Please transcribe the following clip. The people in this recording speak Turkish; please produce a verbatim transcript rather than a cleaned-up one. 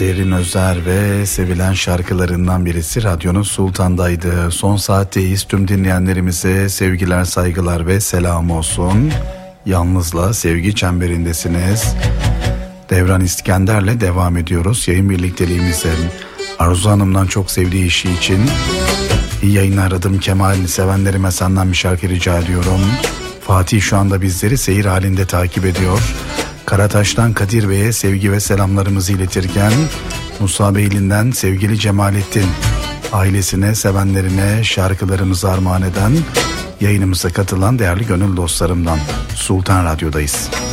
Zerrin Özer ve sevilen şarkılarından birisi Radyonun Sultan'daydı. Son saatteyiz. Tüm dinleyenlerimize sevgiler, saygılar ve selam olsun. Yalnızla sevgi çemberindesiniz. Devran İskender'le devam ediyoruz yayın birlikteliğimize. Arzu Hanım'dan çok sevdiği işi için iyi yayınlar aradım Kemal. Sevenlerime senden bir şarkı rica ediyorum. Fatih şu anda bizleri seyir halinde takip ediyor. Karataş'tan Kadir Bey'e sevgi ve selamlarımızı iletirken Musa Beyli'nden sevgili Cemalettin ailesine, sevenlerine şarkılarımızı armağan eden yayınımıza katılan değerli gönül dostlarımdan Sultan Radyo'dayız.